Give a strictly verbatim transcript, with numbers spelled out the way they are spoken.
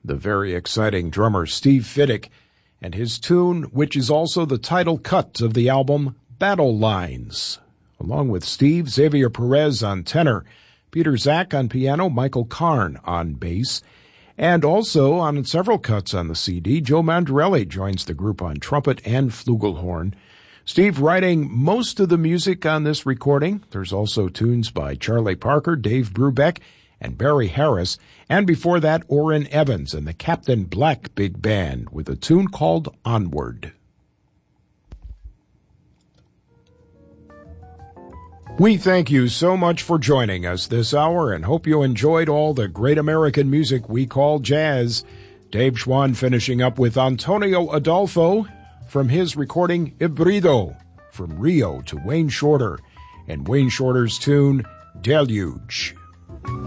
the very exciting drummer Steve Fiddick, and his tune, which is also the title cut of the album, Battle Lines. Along with Steve, Xavier Perez on tenor, Peter Zach on piano, Michael Karn on bass, and also on several cuts on the C D, Joe Mandarelli joins the group on trumpet and flugelhorn. Steve writing most of the music on this recording. There's also tunes by Charlie Parker, Dave Brubeck, and Barry Harris, and before that, Orrin Evans and the Captain Black Big Band with a tune called Onward. We thank you so much for joining us this hour and hope you enjoyed all the great American music we call jazz. Dave Schwann finishing up with Antonio Adolfo from his recording Ibrido, from Rio to Wayne Shorter, and Wayne Shorter's tune Deluge.